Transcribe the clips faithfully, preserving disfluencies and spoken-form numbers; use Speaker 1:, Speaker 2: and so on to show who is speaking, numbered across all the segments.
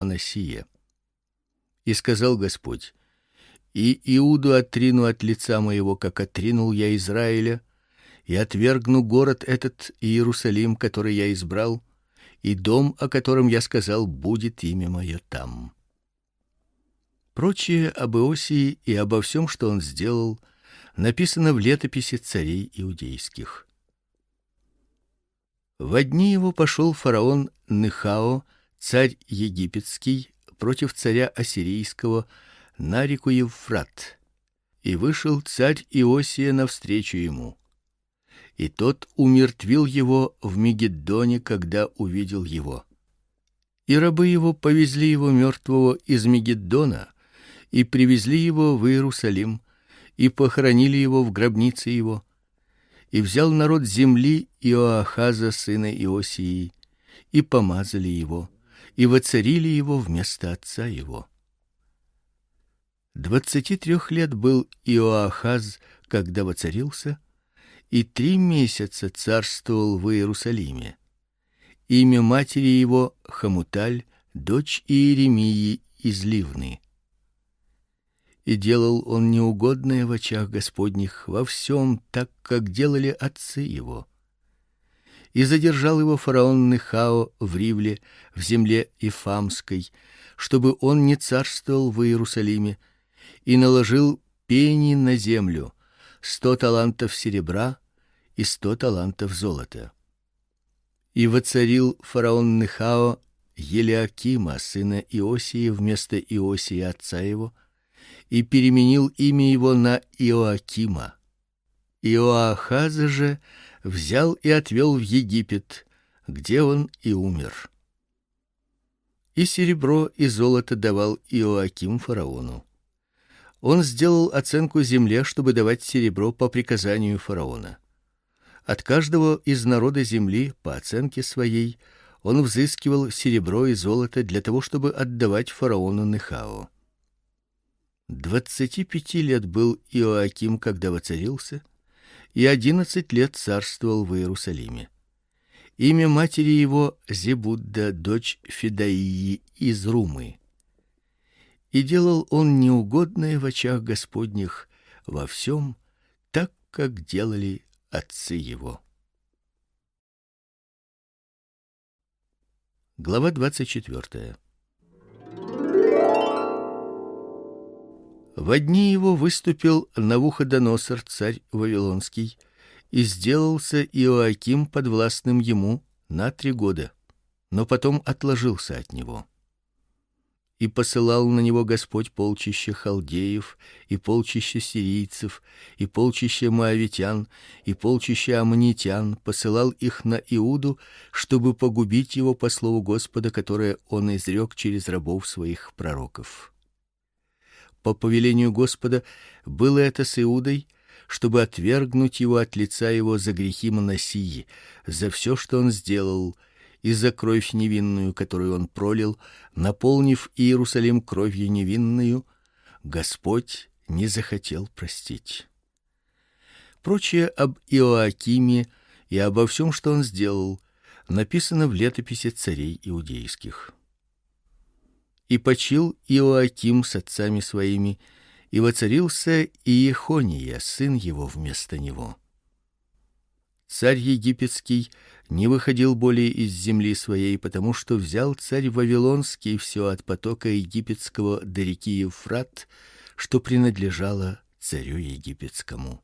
Speaker 1: Манасия. И сказал Господь: и Иуду отрину от лица моего, как отринул я Израиля, и отвергну город этот Иерусалим, который я избрал, и дом, о котором я сказал: будет имя мое там. Прочее об Иосии и обо всем, что он сделал, написано в летописи царей иудейских. Во дни его пошел фараон Нехао, царь египетский, против царя ассирийского на реку Евфрат, и вышел царь Иосия навстречу ему. И тот умертвил его в Мегиддоне, когда увидел его. И рабы его повезли его мертвого из Мегиддона и привезли его в Иерусалим и похоронили его в гробнице его. И взял народ земли Иоахаза сына Иосии и помазали его и воцарили его вместо отца его. Двадцати трех лет был Иоахаз, когда воцарился, и три месяца царствовал в Иерусалиме. Имя матери его Хамуталь, дочь Иеремии из Ливны. И делал он неугодное в очах Господних во всем, так как делали отцы его. И задержал его фараон Нехао в Ривле, в земле Ифамской, чтобы он не царствовал в Иерусалиме, и наложил пени на землю: сто талантов серебра и сто талантов золота. И воцарил фараон Нехао Елиакима сына Иосии вместо Иосии отца его, и переменил имя его на Иоакима. Иоахаза же взял и отвел в Египет, где он и умер. И серебро и золото давал Иоаким фараону. Он сделал оценку земле, чтобы давать серебро по приказанию фараона. От каждого из народа земли по оценке своей он взыскивал серебро и золото для того, чтобы отдавать фараону Нехао. Двадцати пяти лет был Иоаким, когда воцарился, и одиннадцать лет царствовал в Иерусалиме. Имя матери его Зебудда, дочь Федаии из Румы. И делал он неугодное в очах Господних во всем, так как делали отцы его. Глава двадцать четвёртая. Во дни его выступил Навуходоносор, царь вавилонский, и сделался Иоаким подвластным ему на три года, но потом отложился от него. И посылал на него Господь полчища халдеев, и полчища сирийцев, и полчища моавитян, и полчища аммонитян, посылал их на Иуду, чтобы погубить его по слову Господа, которое он изрек через рабов своих пророков. По повелению Господа было это с Иудой, чтобы отвергнуть его от лица его за грехи Манасии, за все, что он сделал, и за кровь невинную, которую он пролил, наполнив Иерусалим кровью невинную, Господь не захотел простить. Прочее об Иоакиме и обо всем, что он сделал, написано в летописи царей иудейских. И почил Иоаким с отцами своими, и воцарился Иехония, сын его, вместо него. Царь египетский не выходил более из земли своей, потому что взял царь вавилонский все от потока египетского до реки Евфрат, что принадлежало царю египетскому.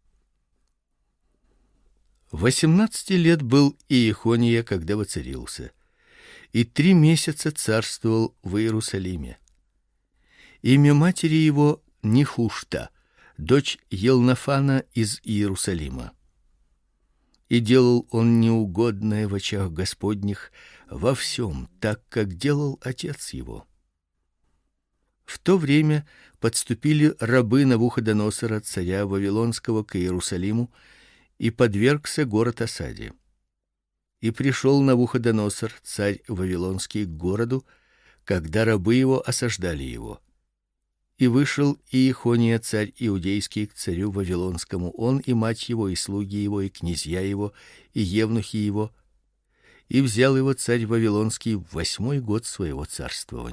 Speaker 1: Восемнадцати лет был Иехония, когда воцарился, и три месяца царствовал в Иерусалиме. Имя матери его Нехушта, дочь Елнафана из Иерусалима. И делал он неугодное в очах Господних во всем, так как делал отец его. В то время подступили рабы Навуходоносора, царя вавилонского, к Иерусалиму, и подвергся город осаде. И пришел Навуходоносор, царь вавилонский, к городу, когда рабы его осаждали его. И вышел Иехония, царь иудейский, к царю вавилонскому, он и мать его, и слуги его, и князья его, и евнухи его, и взял его царь вавилонский в восьмой год своего царствования.